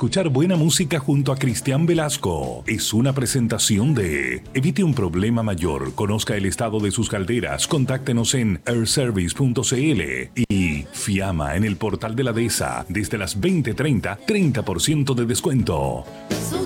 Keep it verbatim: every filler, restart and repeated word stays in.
escuchar buena música junto a Cristian Velasco. Es una presentación de Evite un problema mayor, conozca el estado de sus calderas, contáctenos en air service punto c l y Fiamma en el portal de la D E S A. Desde las veinte treinta, treinta por ciento de descuento.